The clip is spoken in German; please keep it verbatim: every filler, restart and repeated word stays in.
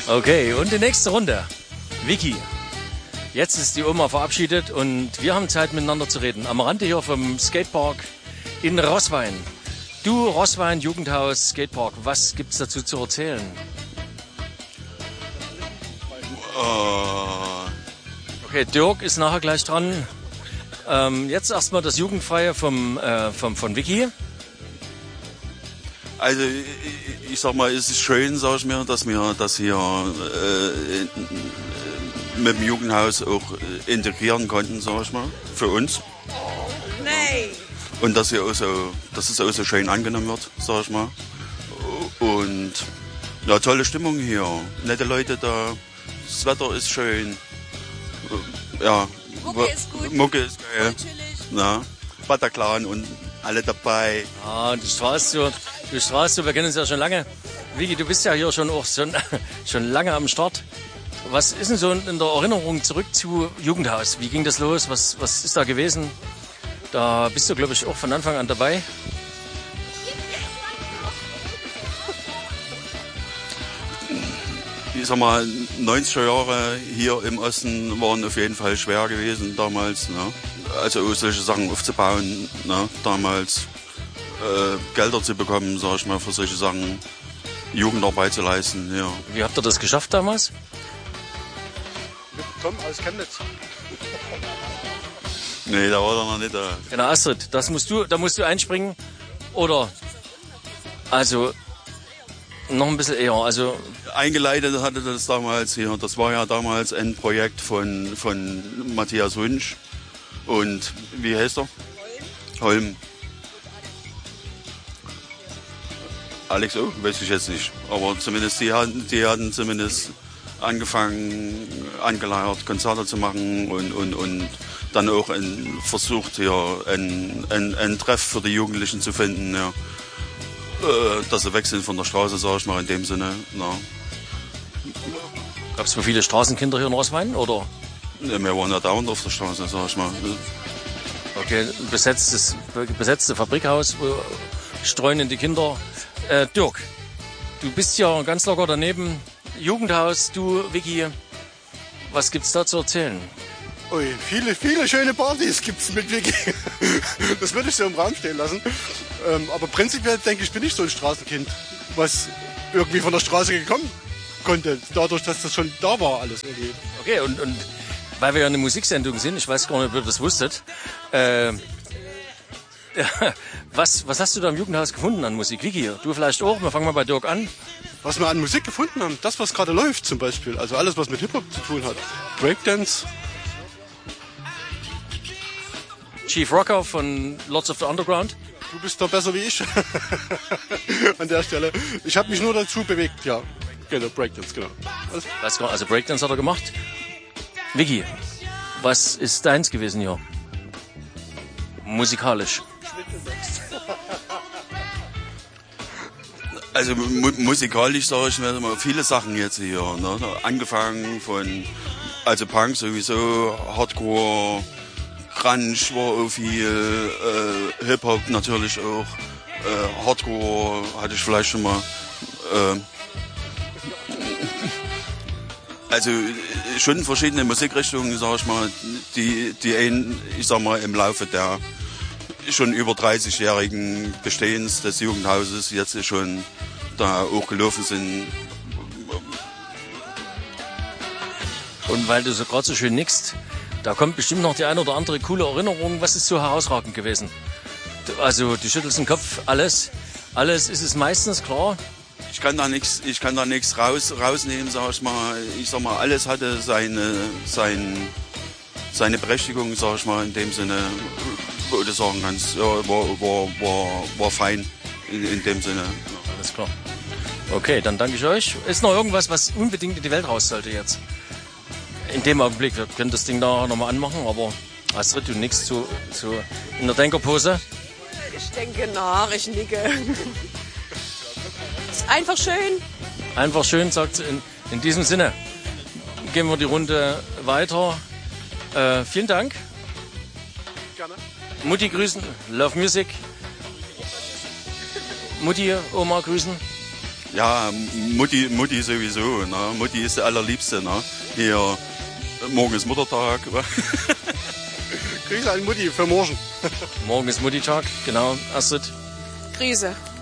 Okay, und die nächste Runde. Vicky. Jetzt ist die Oma verabschiedet und wir haben Zeit miteinander zu reden. Am Rande hier vom Skatepark in Roßwein. Du, Roßwein, Jugendhaus, Skatepark, was gibt's dazu zu erzählen? Uh. Okay, Dirk ist nachher gleich dran. Ähm, jetzt erstmal das Jugendfreie vom, äh, vom, von Vicky. Also ich, ich sag mal, es ist schön, sag ich mir, dass wir das hier äh, mit dem Jugendhaus auch integrieren konnten, sag ich mal, für uns. Nee. Und dass, hier auch so, dass es auch so schön angenommen wird, sag ich mal. Und ja, tolle Stimmung hier, nette Leute da, das Wetter ist schön. Ja, Mucke ist gut. Mucke ist geil. Natürlich. Na, Bataclan und alle dabei. Ah, du strahlst so, du strahlst so, wir kennen uns ja schon lange. Vicky, du bist ja hier schon auch schon, schon lange am Start. Was ist denn so in der Erinnerung zurück zu Jugendhaus? Wie ging das los? Was, was ist da gewesen? Da bist du, glaube ich, auch von Anfang an dabei. Ich sag mal, neunziger Jahre hier im Osten waren auf jeden Fall schwer gewesen damals. Ne? Also auch solche Sachen aufzubauen, ne? Damals äh, Gelder zu bekommen, sag ich mal, für solche Sachen, Jugendarbeit zu leisten. Ja. Wie habt ihr das geschafft damals? Mit Tom aus Chemnitz. Nee, da war er noch nicht da. Genau, Astrid, das musst du, da musst du einspringen. Oder, also, noch ein bisschen eher. Also, eingeleitet hatte das damals hier. Das war ja damals ein Projekt von, von Matthias Wunsch. Und wie heißt er? Holm. Alex, oh, weiß ich jetzt nicht. Aber zumindest die hatten, die hatten zumindest angefangen, angeleiert, Konzerte zu machen und, und, und dann auch ein, versucht, hier ein, ein, ein Treff für die Jugendlichen zu finden. Ja. Äh, dass sie weg sind von der Straße, sag ich mal, in dem Sinne. Gab es so viele Straßenkinder hier in Roßwein, oder? Ja, wir waren ja dauernd auf der Straße, sag ich mal. Okay, besetztes, besetzte Fabrikhaus, wo streunende die Kinder. Äh, Dirk, du bist ja ganz locker daneben. Jugendhaus, du, Vicky, was gibt's da zu erzählen? Ui, viele, viele schöne Partys gibt's mit Vicky. Das würde ich so im Raum stehen lassen. Ähm, aber prinzipiell denke ich, bin ich so ein Straßenkind, was irgendwie von der Straße gekommen konnte, dadurch, dass das schon da war alles irgendwie. Okay, und, und weil wir ja eine Musiksendung sind, ich weiß gar nicht, ob ihr das wusstet, äh, was, was hast du da im Jugendhaus gefunden an Musik? Vicky, du vielleicht auch? Wir fangen mal bei Dirk an. Was wir an Musik gefunden haben, das, was gerade läuft zum Beispiel, also alles, was mit Hip-Hop zu tun hat. Breakdance. Chief Rocker von Lords of the Underground. Du bist doch besser wie ich an der Stelle. Ich habe mich nur dazu bewegt, ja. Genau, Breakdance, genau. Alles? Weiß gar nicht, also Breakdance hat er gemacht. Vicky, was ist deins gewesen hier? Musikalisch. Also mu musikalisch sage ich mir immer viele Sachen jetzt hier. Ne? Angefangen von also Punk sowieso, Hardcore, Grunge war auch viel, äh, Hip-Hop natürlich auch, äh, Hardcore hatte ich vielleicht schon mal. Äh, also schon verschiedene Musikrichtungen, sag ich mal, die, die ein, ich sag mal, im Laufe der schon über dreißigjährigen Bestehens des Jugendhauses jetzt schon da auch gelaufen sind. Und weil du so gerade so schön nickst, da kommt bestimmt noch die eine oder andere coole Erinnerung. Was ist so herausragend gewesen? Also du schüttelst den Kopf, alles, alles ist es meistens, klar. Ich kann da nichts, ich kann da nichts raus, rausnehmen, sag ich mal. Ich sag mal, alles hatte seine, sein, seine Berechtigung, sag ich mal, in dem Sinne, wo du sagen kannst, ja, war, war, war, war fein in, in dem Sinne. Alles klar. Okay, dann danke ich euch. Ist noch irgendwas, was unbedingt in die Welt raus sollte jetzt? In dem Augenblick, wir können das Ding da nochmal anmachen, aber Astrid, du nickst so, so in der Denkerpose. Ich denke nach, ich nicke. Ist einfach schön. Einfach schön, sagt sie. In, in diesem Sinne gehen wir die Runde weiter. Äh, vielen Dank. Gerne. Mutti grüßen, Love Music. Mutti, Oma grüßen. Ja, Mutti, Mutti sowieso. Ne? Mutti ist der allerliebste. Ne? Hier, morgen ist Muttertag. Grüße an Mutti für morgen. Morgen ist Mutti-Tag, genau. Astrid. Krise.